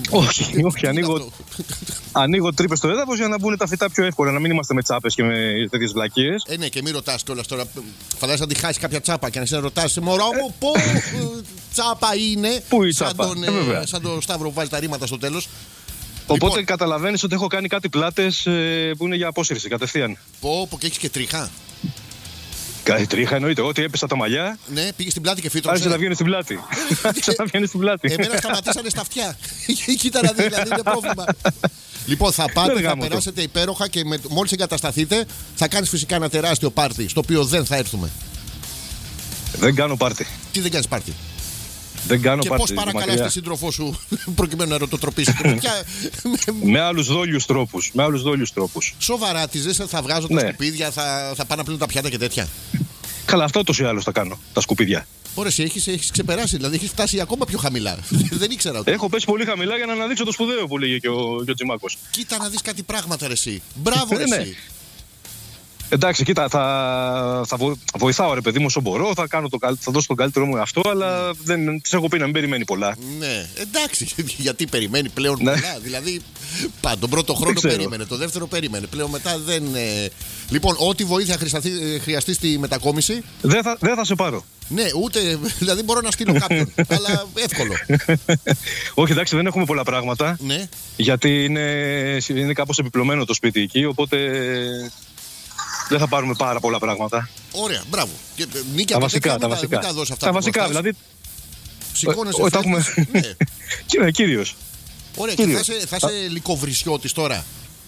Όχι, ανοίγω τρύπες στο έδαφος για να μπουν τα φυτά πιο εύκολα. Να μην είμαστε με τσάπες και με τέτοιες βλακίες. Ναι, και μην ρωτάς κιόλας τώρα. Φαντάζεσαι να τη χάσει κάποια τσάπα και να ρωτάς, μωρό μου, πού τσάπα είναι. Πού η τσάπα. Σαν το Σταύρο που βάζει τα ρήματα στο τέλος. Οπότε Λοιπόν, καταλαβαίνεις ότι έχω κάνει κάτι πλάτες που είναι για απόσυρση κατευθείαν. Πω και έχεις και τρίχα. Κάτι τρίχα εννοείται. Ότι έπεσα τα μαλλιά. Ναι, πήγε στην πλάτη και φύτρωσε. Άρχισε να βγαίνει στην πλάτη. Εμένα σταματήσανε στα αυτιά. Κοίτα να δεις, δηλαδή είναι πρόβλημα. Λοιπόν, θα πάτε, θα περάσετε υπέροχα και μόλις εγκατασταθείτε θα κάνεις φυσικά ένα τεράστιο πάρτι στο οποίο δεν θα έρθουμε. Δεν κάνω πάρτι. Τι δεν κάνεις πάρτι? Δεν κάνω και πάρτι. Πώς παρακαλάς τη σύντροφό σου προκειμένου να ερωτοτροπήσει? Με άλλους δόλιους τρόπους. Σοβαρά, τις ζες, θα βγάζω τα σκουπίδια, θα πάνε να πλύνουν τα πιάτα και τέτοια. Καλά, αυτό ούτως ή άλλως θα κάνω, τα σκουπίδια. Ωραία, έχεις ξεπεράσει, δηλαδή έχεις φτάσει ακόμα πιο χαμηλά. Δεν ήξερα ότι. Έχω πέσει πολύ χαμηλά για να αναδείξω το σπουδαίο που λέγε και ο Τζιμάκος. Κοίτα να δεις κάτι πράγματα, ρε εσύ. Μπράβο, ρε εσύ. Εντάξει, κοίτα, θα βοηθάω ρε παιδί μου όσο μπορώ, θα δώσω τον καλύτερό μου αυτό, αλλά δεν της έχω πει να μην περιμένει πολλά. Ναι, εντάξει, γιατί περιμένει πλέον πολλά. Δηλαδή, τον πρώτο χρόνο περίμενε, το δεύτερο περίμενε, πλέον μετά δεν. Λοιπόν, ό,τι βοήθεια χρειαστεί στη μετακόμιση. Δεν θα σε πάρω. Ναι, ούτε. Δηλαδή μπορώ να στείλω κάποιον, αλλά εύκολο. Όχι, εντάξει, δεν έχουμε πολλά πράγματα. Ναι. Γιατί είναι κάπως επιπλωμένο το σπίτι εκεί, οπότε. Δεν θα πάρουμε πάρα πολλά πράγματα. Ωραία, μπράβο. Νίκη, τα βασικά. Τα δώσεις αυτά. Τα βασικά, δηλαδή. Σηκώνεσαι. Ναι, κύριος. Ωραία, και θα είσαι λυκοβρισιώτης τώρα.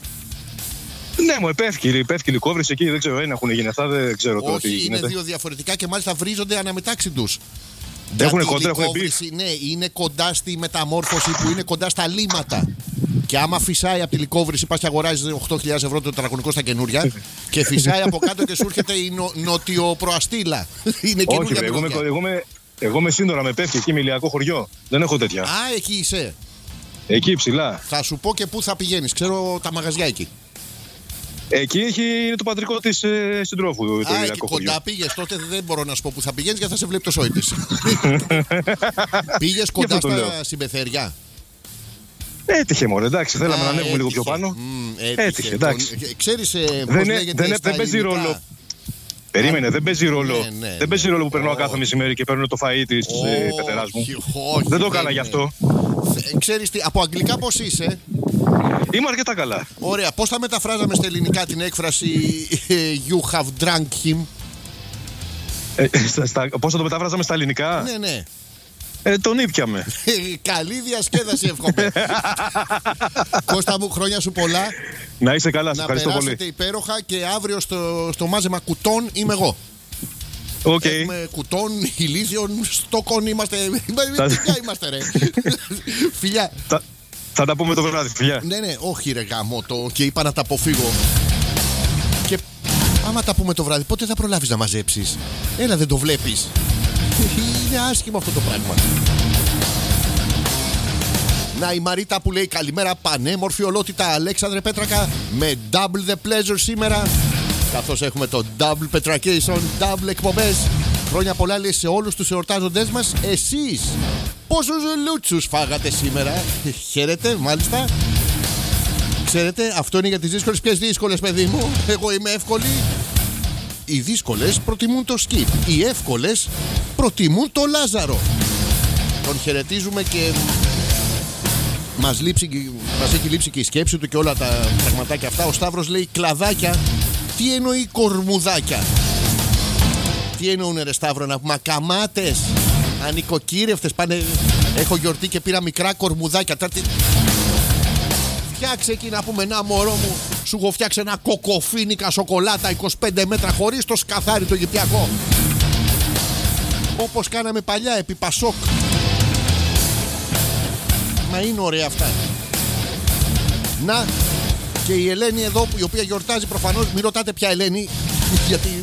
Ναι, μου επέφκει λυκόβρηση εκεί, δεν ξέρω, έχουν γίνει αυτά, δεν ξέρω τώρα τι γίνεται. Όχι, είναι δύο διαφορετικά και μάλιστα βρίζονται αναμετάξι τους. Έχουν κοντά, έχουν πει. Ναι, είναι κοντά στη μεταμόρφωση που είναι κοντά στα λίματα. Και άμα φυσάει από τη λυκόβρηση, πας και αγοράζεις 8.000 ευρώ το τετραγωνικό στα καινούρια και φυσάει από κάτω και σου έρχεται η νοτιοπροαστήλα. Είναι καινούρια. Εγώ είμαι σύνορα με πέφτει εκεί με ηλιακό χωριό. Δεν έχω τέτοια. Α, εκεί είσαι. Εκεί ψηλά. Θα σου πω και πού θα πηγαίνεις. Ξέρω τα μαγαζιά εκεί. Εκεί είναι το πατρικό της συντρόφου. Α, εκεί κοντά πήγες. Τότε δεν μπορώ να σου πω που θα πηγαίνεις γιατί θα σε βλέπει το σόι της. Πήγες κοντά στα Συμπεθέρια. Έτυχε μωρέ, εντάξει, θέλαμε να ανέβουμε λίγο πιο πάνω. Έτυχε, εντάξει. Ξέρεις πώς λέγεται στα ελληνικά? Περίμενε, δεν παίζει ρόλο. Δεν παίζει ρόλο που περνάω κάθε μεσημέρι και παίρνω το φαΐ της πεθεράς μου. Δεν το έκανα γι' αυτό. Ξέρεις τι, από αγγλικά πώς είσαι? Είμαι αρκετά καλά. Ωραία, πώς θα μεταφράζαμε στα ελληνικά την έκφραση You have drunk him? Πώς θα το μεταφράζαμε στα ελληνικά? Ναι. Τον ήπιαμε. Καλή διασκέδαση εύχομαι. Κώστα μου, χρόνια σου πολλά. Να είσαι καλά, σε ευχαριστώ πολύ. Να περάσετε υπέροχα και αύριο στο μάζεμα κουτών είμαι εγώ. Έχουμε κουτών, ηλίθιων, στόκων, είμαστε. Τι είμαστε ρε. Φιλιά. Θα τα πούμε το βράδυ, φιλιά. Ναι, όχι ρε γάμο και είπα να τα αποφύγω. Και άμα τα πούμε το βράδυ, πότε θα προλάβεις να μαζέψεις? Έλα, δεν το βλέπεις? Είναι άσχημο αυτό το πράγμα. Να η Μαρίτα που λέει καλημέρα, πανέμορφη ολότητα Αλέξανδρε Πέτρακα, με double the pleasure σήμερα, καθώς έχουμε το double petracation, double εκπομπές. Χρόνια πολλά λέει σε όλους τους εορτάζοντές μας. Εσείς πόσους λούτσους φάγατε σήμερα? Χαίρετε, μάλιστα. Ξέρετε, αυτό είναι για τις δύσκολες. Ποιες δύσκολες, παιδί μου? Εγώ είμαι εύκολη. Οι δύσκολες προτιμούν το σκι. Οι εύκολες προτιμούν το Λάζαρο. Τον χαιρετίζουμε και μας έχει λείψει και η σκέψη του και όλα τα πραγματάκια αυτά. Ο Σταύρος λέει κλαδάκια. Τι εννοεί κορμουδάκια? Τι εννοούνε ρε Σταύρο? Να πούμε καμάτες, ανοικοκύρευτες, πάνε. Έχω γιορτή και πήρα μικρά κορμουδάκια. Φτιάξε εκεί να πούμε, να μωρό μου, σου έχω φτιάξει ένα κοκοφίνικα σοκολάτα 25 μέτρα χωρίς το σκαθάρι το Αιγυπτιακό. Όπως κάναμε παλιά επί Πασόκ. Μα είναι ωραία αυτά. Να, και η Ελένη εδώ, η οποία γιορτάζει προφανώς, μην ρωτάτε ποια Ελένη, γιατί...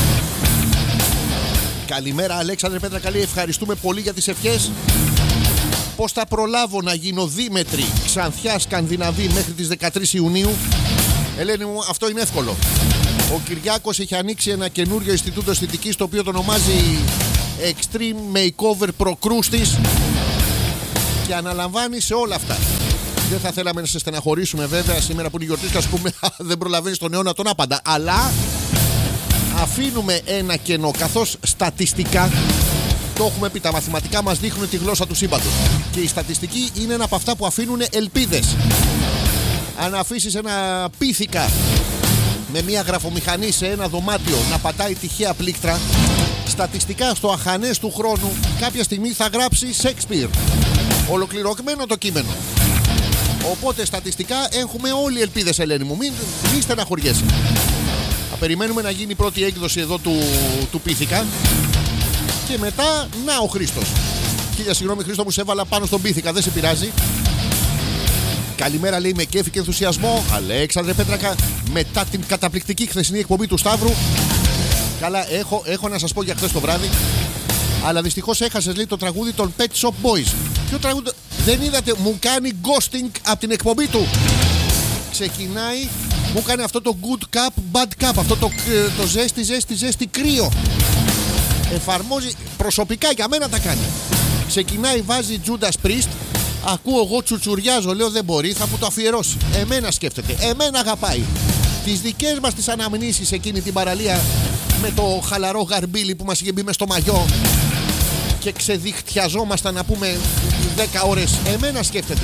Καλημέρα Αλέξανδρε Πέτρα, καλή, ευχαριστούμε πολύ για τις ευχές. Πώς θα προλάβω να γίνω δίμετρη Ξανθιά Σκανδιναβή μέχρι τις 13 Ιουνίου? Ελένη μου, αυτό είναι εύκολο. Ο Κυριάκος έχει ανοίξει ένα καινούριο Ινστιτούτο Αισθητικής, το οποίο το ονομάζει Extreme Makeover Procrustis, και αναλαμβάνει σε όλα αυτά. Δεν θα θέλαμε να σε στεναχωρήσουμε βέβαια σήμερα που είναι η γιορτή και ας πούμε δεν προλαβαίνεις τον αιώνα τον άπαντα. Αλλά αφήνουμε ένα κενό, καθώς στατιστικά το έχουμε πει, τα μαθηματικά μας δείχνουν τη γλώσσα του σύμπαντος. Και η στατιστική είναι ένα από αυτά που αφήνουν ελπίδες. Αν αφήσεις ένα πίθηκα με μια γραφομηχανή σε ένα δωμάτιο να πατάει τυχαία πλήκτρα, στατιστικά στο αχανές του χρόνου κάποια στιγμή θα γράψει Shakespeare. Ολοκληρωμένο το κείμενο. Οπότε στατιστικά έχουμε όλοι ελπίδες, Ελένη μου. Μην στεναχωριέσαι. Θα περιμένουμε να γίνει η πρώτη έκδοση εδώ του πίθηκα. Και μετά, να ο Χρήστος. Χίλια συγγνώμη Χρήστο, μου σε έβαλα πάνω στον πίθηκα, δεν σε πειράζει. Καλημέρα λέει με κέφι και ενθουσιασμό Αλέξανδρε Πέτρακα, μετά την καταπληκτική χθεσινή εκπομπή του Σταύρου. Καλά, έχω να σας πω για χθες το βράδυ. Αλλά δυστυχώς έχασες λέει το τραγούδι των Pet Shop Boys. Ποιο τραγούδι? Δεν είδατε? Μου κάνει ghosting από την εκπομπή του. Ξεκινάει, μου κάνει αυτό το good cup, bad cup. Αυτό το ζέστη κρύο. Εφαρμόζει προσωπικά, για μένα τα κάνει. Ξεκινάει, βάζει Judas Priest. Ακούω εγώ, τσουτσουριάζω, λέω δεν μπορεί, θα μου το αφιερώσει. Εμένα σκέφτεται, εμένα αγαπάει. Τις δικές μας τις αναμνήσεις εκείνη την παραλία με το χαλαρό γαρμπίλι που μας είχε μπει μες στο μαγιό και ξεδιχτιαζόμασταν να πούμε 10 ώρες. Εμένα σκέφτεται.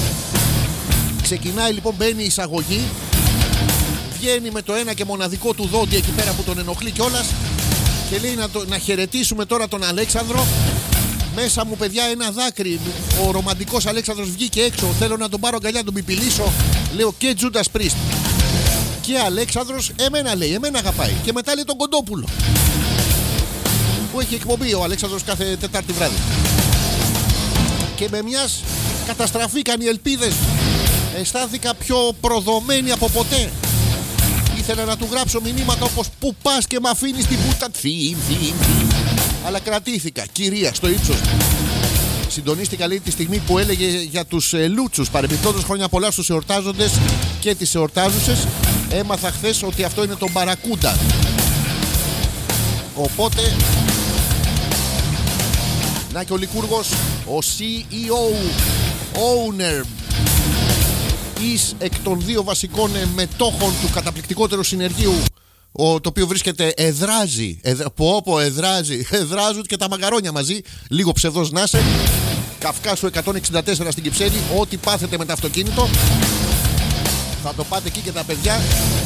Ξεκινάει λοιπόν, μπαίνει η εισαγωγή, βγαίνει με το ένα και μοναδικό του δόντι εκεί πέρα που τον ενοχλεί κιόλας και λέει να χαιρετήσουμε τώρα τον Αλέξανδρο. Μέσα μου παιδιά ένα δάκρυ. Ο ρομαντικός Αλέξανδρος βγήκε έξω. Θέλω να τον πάρω αγκαλιά, να τον πιπιλήσω. Λέω και Judas Priest και Αλέξανδρος, εμένα λέει, εμένα αγαπάει. Και μετά λέει τον Κοντόπουλο που έχει εκπομπή ο Αλέξανδρος κάθε Τετάρτη βράδυ. Και με μιας καταστραφήκαν οι ελπίδες. Αισθάνθηκα πιο προδομένη από ποτέ. Ήθελα να του γράψω μηνύματα όπως που πας και μ' αφήνεις την πούτα. Αλλά κρατήθηκα, κυρία, στο ύψος. Συντονίστηκα λέει τη στιγμή που έλεγε για τους λούτσους. Παρεμπιπτόντως χρόνια πολλά στους εορτάζοντες και τις εορτάζουσες. Έμαθα χθες ότι αυτό είναι το μπαρακούντα. Οπότε να και ο Λικούργος, ο CEO, owner εις εκ των δύο βασικών μετόχων του καταπληκτικότερου συνεργείου, το οποίο βρίσκεται εδράζει. Εδράζουν και τα μαγαρόνια μαζί. Λίγο ψευδός να είσαι. Καυκάσου 164 στην Κυψέλη. Ό,τι πάθετε με το αυτοκίνητο θα το πάτε εκεί και τα παιδιά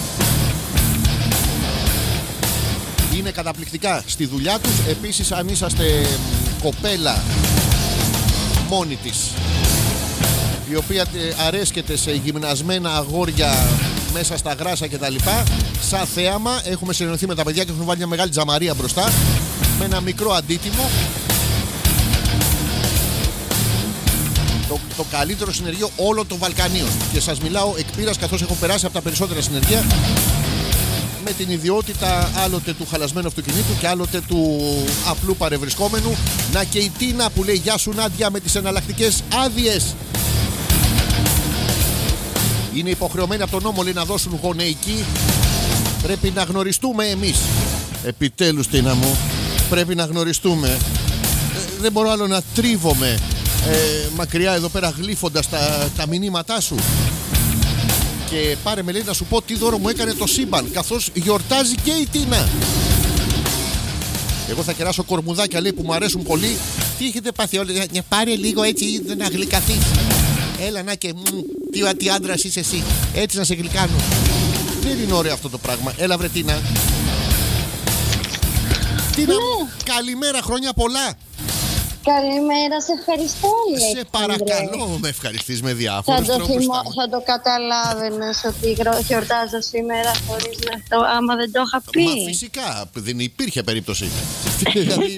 είναι καταπληκτικά στη δουλειά τους. Επίσης αν είσαστε κοπέλα μόνη της η οποία αρέσκεται σε γυμνασμένα αγόρια μέσα στα γράσα κτλ, σαν θέαμα έχουμε συνεννοηθεί με τα παιδιά και έχουμε βάλει μια μεγάλη τζαμαρία μπροστά με ένα μικρό αντίτιμο. Το καλύτερο συνεργείο όλων των Βαλκανίων. Και σας μιλάω εκ πείρας, καθώς έχω περάσει από τα περισσότερα συνεργεία με την ιδιότητα άλλοτε του χαλασμένου αυτοκινήτου και άλλοτε του απλού παρευρισκόμενου. Να και η Τίνα που λέει γεια σου Νάντια με τις εναλλακτικές άδειες. Είναι υποχρεωμένοι από τον νόμο λέει να δώσουν γονεϊκή. Πρέπει να γνωριστούμε εμείς. Επιτέλους Τίνα μου, πρέπει να γνωριστούμε. Δεν μπορώ άλλο να τρίβομαι μακριά εδώ πέρα γλύφοντας τα μηνύματά σου. Και πάρε με λέει να σου πω τι δώρο μου έκανε το σύμπαν, καθώς γιορτάζει και η Τίνα. Εγώ θα κεράσω κορμουδάκια λέει που μου αρέσουν πολύ. Τι έχετε πάθει όλοι? Πάρε λίγο έτσι να γλυκαθείς. Έλα να και τι άντρας είσαι εσύ. Έτσι να σε γλυκάνω. Δεν είναι ωραίο αυτό το πράγμα. Έλα βρε Τίνα. Τίνα μου, καλημέρα, χρόνια πολλά. Καλημέρα, σε ευχαριστώ. Σε παρακαλώ, με ευχαριστείς με διάφορους τρόπους. Θα το καταλάβαινες ότι γιορτάζω σήμερα χωρίς να το, άμα δεν το είχα πει. Μα φυσικά, δεν υπήρχε περίπτωση. Δηλαδή,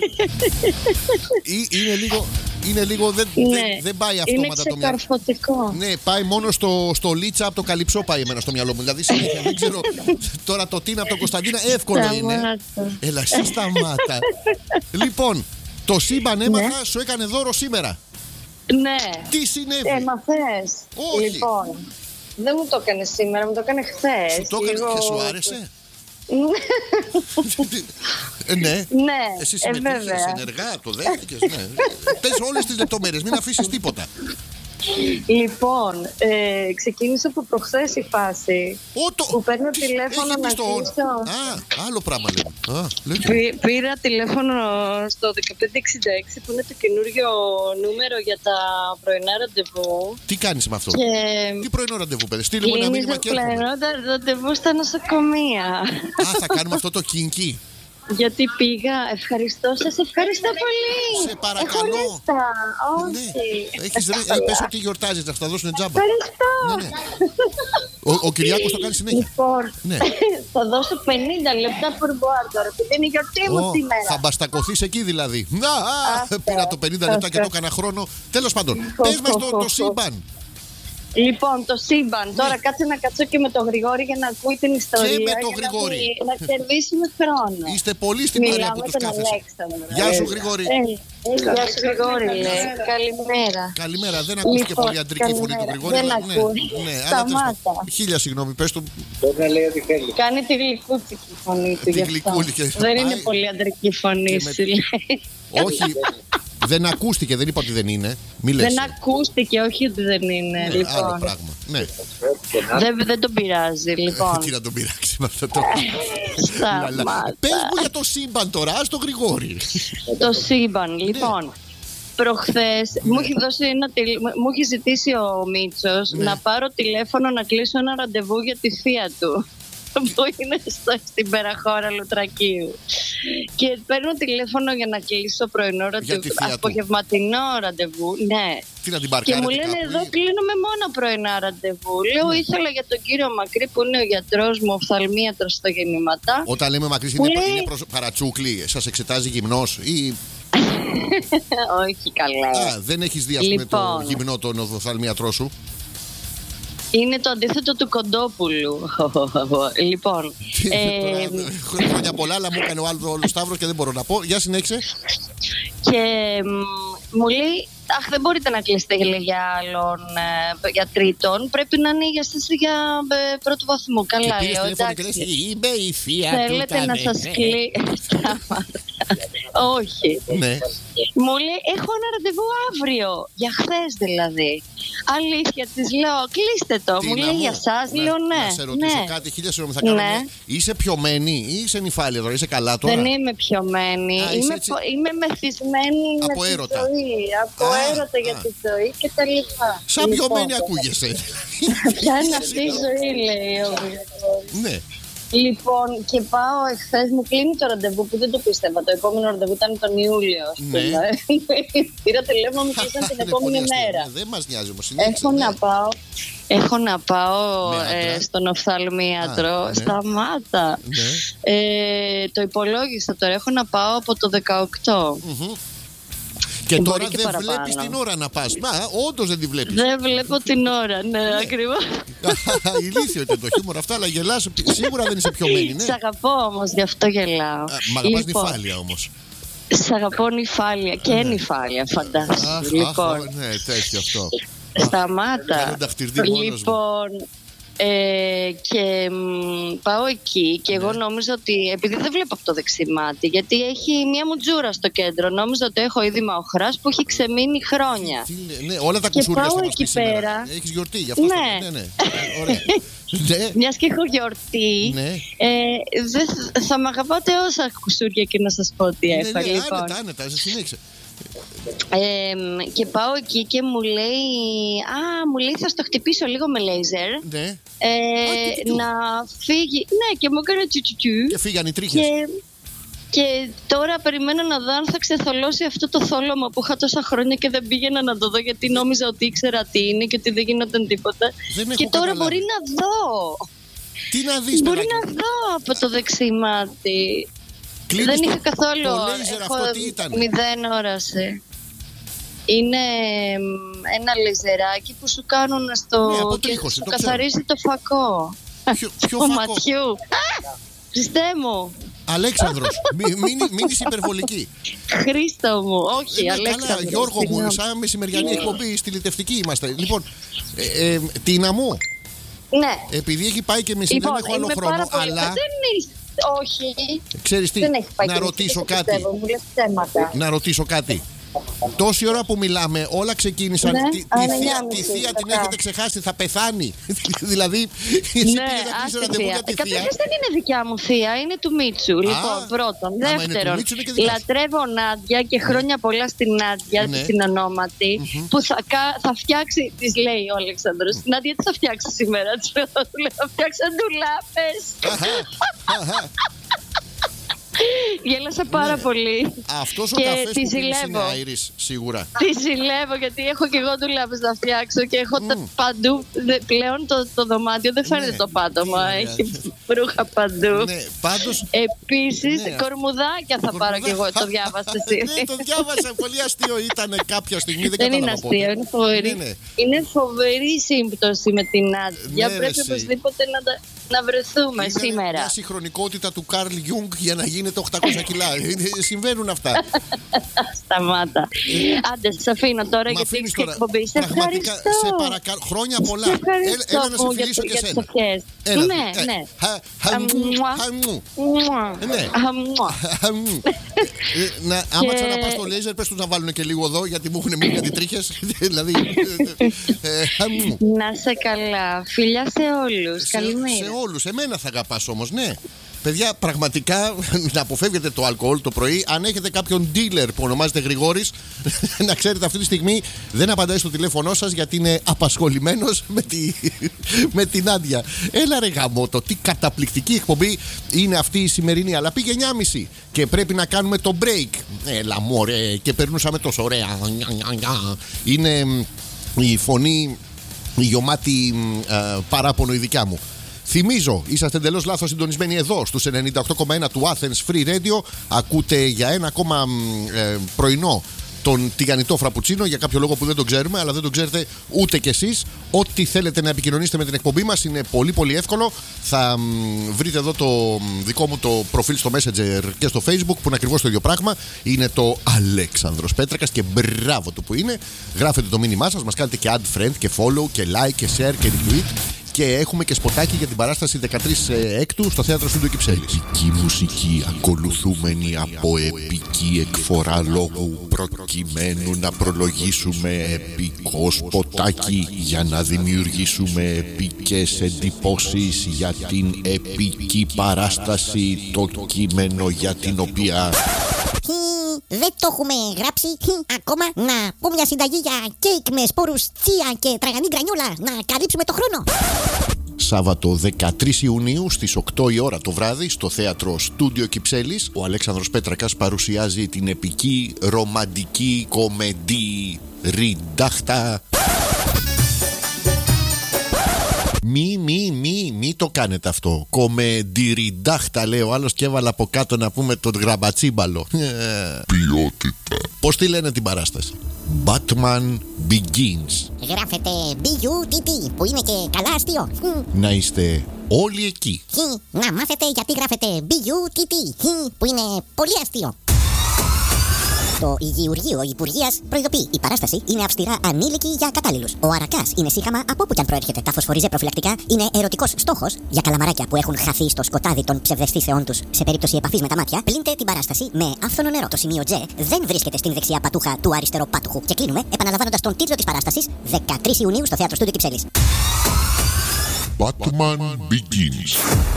είναι λίγο δεν πάει αυτόματα το μυαλό. Είναι ξεκαρφωτικό. Ναι, πάει μόνο στο Λίτσα από το Καλυψό πάει εμένα στο μυαλό μου. Δηλαδή συνέχεια δεν ξέρω. Τώρα το Τίνα από το Κωνσταντίνα εύκολο είναι. Έλα, εσύ σταμάτα. Λοιπόν, το σύμπαν έμαθα, σου έκανε δώρο σήμερα. Ναι. Τι συνέβη? Μαθες. Όχι. Λοιπόν, δεν μου το έκανε σήμερα, μου το έκανε χθες. Σου το έκανε και σου άρεσε? Ναι. Ναι, Εσύ συμμετείχες βέβαια. ενεργά, το δέχτηκες, ναι. Πες όλες τις λεπτομέρειες, μην αφήσεις τίποτα. Λοιπόν, ξεκίνησε από προχθές η φάση που παίρνω τηλέφωνο να κλείσω. Άλλο πράγμα λέμε. Πήρα τηλέφωνο στο 1566 που είναι το καινούριο νούμερο για τα πρωινά ραντεβού. Τι κάνεις με αυτό? Και τι πρωινό ραντεβού, παιδί? Στείλε μου ένα μήνυμα και έρχομαι. Πλέον ραντεβού στα νοσοκομεία. Θα κάνουμε αυτό το κίνκι. Γιατί πήγα, ευχαριστώ σας, ευχαριστώ πολύ. Σε παρακαλώ. Έχω λίστα, όχι. Πες ότι γιορτάζεις, θα τα δώσουν τζάμπα. Ευχαριστώ. Ο Κυριάκος το κάνει συνέχεια. Λοιπόν, θα δώσω 50 λεπτά πουρμπουάρ τώρα, επειδή είναι η γιορτή μου σήμερα. Θα μπαστακωθείς εκεί δηλαδή. Πήρα το 50 λεπτά και το έκανα χρόνο. Τέλος πάντων, πες μας το σύμπαν. Λοιπόν, το σύμπαν. Τώρα κάτσε να κάτσω και με τον Γρηγόρη για να ακούει την ιστορία. Και με τον Γρηγόρη. Να κερδίσουμε χρόνο. Είστε πολύ στην παρέα που τους κάθεσαι. Γεια σου, Γρηγόρη. Γεια σου, Γρηγόρη. Καλημέρα. Καλημέρα. Δεν ακούστηκε πολύ αντρική φωνή του Γρηγόρη. Δεν ακούει. Σταμάτα. Χίλια συγγνώμη, πες του. Κάνει τη γλυκούτσικη φωνή του. Δεν είναι πολύ αντρική φωνή, σου λέει. Όχι. Δεν ακούστηκε, δεν είπα ότι δεν είναι. Δεν ακούστηκε, όχι ότι δεν είναι. Λοιπόν. Άλλο πράγμα. Ναι. Δεν τον πειράζει, λοιπόν. Τι να τον πειράξει με αυτό το. Σταμάτα. Πες μου για το σύμπαν τώρα, ας το Γρηγόρη. Το σύμπαν, λοιπόν. Προχθές μου έχει ζητήσει ο Μίτσος να πάρω τηλέφωνο να κλείσω ένα ραντεβού για τη θεία του που είναι στην Περαχώρα Λουτρακίου. Και παίρνω τηλέφωνο για να κλείσω πρωινό ραντεβού, απογευματινό ραντεβού. Ναι. Τι να την παρκάρετε? Και μου λένε εδώ κλείνουμε μόνο πρωινά ραντεβού. Λέω ήθελα για τον κύριο Μακρύ που είναι ο γιατρός μου, οφθαλμίατρος στα γεννήματα. Όταν λέμε Μακρύς είναι παρατσούκλι, σας εξετάζει γυμνός ή... Όχι καλά. Δεν έχεις δει με το γυμνό τον οφθαλμίατρό σου? Είναι το αντίθετο του Κοντόπουλου. Λοιπόν. Χρόνια πολλά, αλλά μου έκανε ο άλλος Σταύρος και δεν μπορώ να πω. Για συνέχισε. Και μου λέει, αχ, δεν μπορείτε να κλείσετε για άλλον, για τρίτον. Πρέπει να είναι για εσάς για πρώτο βαθμό. Καλά, λέω, εντάξει. Είμαι η θεία του. Θέλετε να σας κλείσει. Όχι. Ναι. Μου λέει, έχω ένα ραντεβού αύριο. Για χθες δηλαδή. Αλήθεια, της λέω, κλείστε το. Μου λέει, για σας, λέω ναι. Να σε ρωτήσω κάτι, χίλια συγγνώμη, θα κάνω. Είσαι πιωμένη ή είσαι νυφάλια τώρα, είσαι καλά τώρα? Δεν είμαι πιωμένη. Είμαι μεθυσμένη από με έρωτα. τη ζωή. Από έρωτα για τη ζωή και τα λοιπά. Σαν πιωμένη ακούγεσαι. Ποια είναι αυτή η ζωή, λέει ο Γρηγόρης. Ναι. Λοιπόν, και πάω εχθές, μου κλείνει το ραντεβού που δεν το πίστευα. Το επόμενο ραντεβού ήταν τον Ιούλιο, ας πούμε. Πήρα τηλέφωνο, μου κλείσαν την επόμενη μέρα. Δεν μας νοιάζει όμως. Έχω να πάω στον οφθαλμίατρο. Σταμάτα. Το υπολόγισα τώρα. Έχω να πάω από το 18. Και τώρα δεν βλέπεις την ώρα να πας. Όντως δεν τη βλέπεις. Δεν βλέπω την ώρα, ναι, ακριβώς. Ηλίθιο ήταν το χιούμορ αυτά, αλλά γελάς. Σίγουρα δεν είσαι πιωμένη, ναι. Σ' αγαπώ όμως, γι' αυτό γελάω. Μ' αγαπάς νυφάλια όμως. Σ' αγαπώ νυφάλια και νυφάλια, φαντάζομαι. Λοιπόν. Ναι, τέτοιο αυτό. Σταμάτα. Λοιπόν. Και πάω εκεί και εγώ νόμιζα ότι, επειδή δεν βλέπω από το δεξί μάτι, γιατί έχει μια μουτζούρα στο κέντρο, νόμιζα ότι έχω ήδη μαοχράς που έχει ξεμείνει χρόνια. Ναι, όλα τα κουσούρια θα μας πει σήμερα. Έχεις γιορτή, γι' αυτό. Ναι. Ωραία. Μιας και έχω γιορτή, θα μ' αγαπάτε όσα κουσούρια και να σας πω τι έχω. Άνετα, συνέχισε. Και πάω εκεί και μου λέει, θα στο χτυπήσω λίγο με λέιζερ. Ναι. Να φύγει. Ναι, και μου έκανε τσουτσουτσου. Και φύγαν οι τρίχες. Και τώρα περιμένω να δω αν θα ξεθολώσει αυτό το θόλωμα που είχα τόσα χρόνια και δεν πήγαινα να το δω, γιατί νόμιζα ότι ήξερα τι είναι και ότι δεν γινόταν τίποτα. Και τώρα μπορεί να δω. Τι να δεις? Μπορεί να δω από το δεξί μάτι. Δεν είχα καθόλου. Το λέιζερ αυτό τι ήταν? 0 όραση. Είναι ένα λεζεράκι που σου κάνουν σου καθαρίζει το φακό. Ποιο φακό? ματιού. Χριστέ μου. Αλέξανδρος, μην είσαι υπερβολική. Χρήστο μου, όχι, Αλέξανδρος. Καλά, Γιώργο μου, σαν μεσημεριανή εκπομπή στη Λιτευτική είμαστε. Λοιπόν, Τίνα μου. Ναι. Επειδή έχει πάει και μισή, δεν έχω άλλο χρόνο, αλλά... Όχι. Ξέρεις τι, Δεν έχει πάει να και ρωτήσω δεν κάτι. πιστεύω, μου λες ψέματα. Να ρωτήσω κάτι. Τόση ώρα που μιλάμε, όλα ξεκίνησαν. Ναι, Τη θεία την κατά. έχετε ξεχάσει, θα πεθάνει. Δηλαδή, εσύ Ναι, πήγες να κλείσεις άσε ραντεβού θεία. για τη θεία. Καταρχάς δεν είναι δικιά μου θεία, είναι του Μίτσου. Λοιπόν, πρώτον. άμα είναι του Δεύτερον, Μίτσου, είναι και δικά σου. λατρεύω Νάντια και χρόνια πολλά στην Νάντια, Ναι. την ονόματι, που θα φτιάξει, τη λέει ο Αλέξανδρος. Νάντια, τι θα φτιάξει σήμερα? Της λέω, θα φτιάξει αντουλάπες. Γέλασα πάρα πολύ. Αυτός ο Και καφές τη που πίνεις είναι ζηλεύω. Άιρις, σίγουρα. Τη ζηλεύω γιατί έχω και εγώ ντουλάπες να φτιάξω και έχω παντού. Πλέον το δωμάτιο δεν φαίνεται Ναι. το πάτωμα. Ναι. Έχει ρούχα παντού. Ναι, πάντως. Επίσης, Ναι. κορμουδάκια θα πάρω κι εγώ. Το διάβασα εσύ. Ναι, το διάβασα. Πολύ αστείο ήταν κάποια στιγμή. Δεν Δεν είναι κατάλαβα πότε. αστείο, είναι φοβερή. Ναι, ναι. Είναι φοβερή σύμπτωση με την Νάντια. Ναι, Πρέπει ρε, εσύ. οπωσδήποτε να βρεθούμε Είναι σήμερα. μια συγχρονικότητα του Καρλ Γιούγκ για να γίνεται 800 κιλά. Συμβαίνουν αυτά. Σταμάτα. Άντε, σε αφήνω τώρα Μ' γιατί αφήνεις έχει τώρα. εκπομπή. Σε Πραγματικά, ευχαριστώ. σε παρακαλώ. Χρόνια πολλά. Σε ευχαριστώ Έλα να σε που φιλήσω και για τις σένα. ευχές. Έλα. Ναι, ναι. Χαμού. Μουα. Ναι. Μουα. Άμα ξαναπάς το λέιζερ, πες τους να βάλουν και λίγο εδώ, γιατί μου έχουν μείνει κάτι τρίχες. Δηλαδή. Χαμού. Να σε καλά. Φιλιά σε όλους. Σε Καλημέρα. όλους. Εμένα θα αγαπάς όμως, ναι. Παιδιά, πραγματικά να αποφεύγετε το αλκοόλ το πρωί. Αν έχετε κάποιον dealer που ονομάζεται Γρηγόρης, να ξέρετε αυτή τη στιγμή δεν απαντάει στο τηλέφωνό σας γιατί είναι απασχολημένος με την Άντια. Έλα ρε γαμώτο, τι καταπληκτική εκπομπή είναι αυτή η σημερινή. Αλλά πήγε 9.30 και πρέπει να κάνουμε το break. Έλα μωρέ, και περνούσαμε τόσο ωραία. Είναι η φωνή, η γεμάτη παράπονο η δικιά μου. Θυμίζω, είσαστε εντελώς λάθος συντονισμένοι εδώ στους 98,1 του Athens Free Radio. Ακούτε για ένα ακόμα πρωινό τον τηγανιτό φραπουτσίνο, για κάποιο λόγο που δεν τον ξέρουμε, αλλά δεν τον ξέρετε ούτε κι εσείς. Ό,τι θέλετε να επικοινωνήσετε με την εκπομπή μας είναι πολύ πολύ εύκολο. Θα βρείτε εδώ το δικό μου το προφίλ στο Messenger και στο Facebook, που είναι ακριβώς το ίδιο πράγμα. Είναι το Αλέξανδρος Πέτρακας και μπράβο του που είναι. Γράφετε το μήνυμά σας, μας κάνετε και add friend και follow και like και share και retweet. Και έχουμε και σποτάκι για την παράσταση 13 έκτου στο θέατρο Στούντιο Κυψέλης. Επική μουσική ακολουθούμενη από επική εκφορά λόγου, προκειμένου να προλογίσουμε επικό σποτάκι για να δημιουργήσουμε επικές εντυπώσεις για την επική παράσταση, το κείμενο για την οποία δεν το έχουμε γράψει ακόμα. Να πω μια συνταγή για κέικ με σπόρους τσία και τραγανή γκρανιόλα, να καλύψουμε το χρόνο. Σάββατο 13 Ιουνίου στις 8 η ώρα το βράδυ στο θέατρο Στούντιο Κυψέλης, ο Αλέξανδρος Πέτρακας παρουσιάζει την επική ρομαντική κομμεντή Ριντάχτα. Μη το κάνετε αυτό. Κομμεντιριντάχτα λέει ο άλλος και έβαλα από κάτω να πούμε τον γραμπατσίμπαλο. Ποιότητα. Πώς τη λένε την παράσταση? Batman Begins. Γράφεται B-U-T-T που είναι και καλά αστείο. Να είστε όλοι εκεί. Να μάθετε γιατί γράφεται B-U-T-T που είναι πολύ αστείο. Το Υγειουργείο Υπουργείας προειδοποιεί: η παράσταση είναι αυστηρά ανήλικη για κατάλληλους. Ο αρακάς είναι σύγχαμα από όπου κι αν προέρχεται. Τα φωσφοριζέ προφυλακτικά είναι ερωτικός στόχος για καλαμαράκια που έχουν χαθεί στο σκοτάδι των ψευδαισθήσεών τους σε περίπτωση επαφής με τα μάτια. Πλύντε την παράσταση με άφθονο νερό. Το σημείο J δεν βρίσκεται στην δεξιά πατούχα του αριστερό πάτουχου. Και κλείνουμε επαναλαμβάνοντας τον τίτλο της παράστασης 13 Ιουνίου στο θέατρο Στούντιο Κυψέλης. Batman Begins.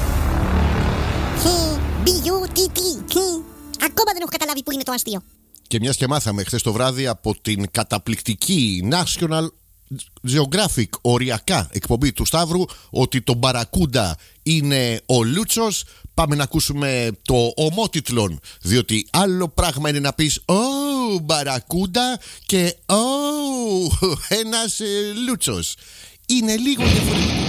B-U-T-T. Ακόμα δεν έχω καταλάβει που είναι το αστείο. Και μιας και μάθαμε χθες το βράδυ από την καταπληκτική National Geographic οριακά εκπομπή του Σταύρου ότι το Μπαρακούντα είναι ο Λούτσος, πάμε να ακούσουμε το ομότιτλον, διότι άλλο πράγμα είναι να πεις «Ω, Μπαρακούντα» και «Ω, ένας Λούτσος». Είναι λίγο διαφορετικό.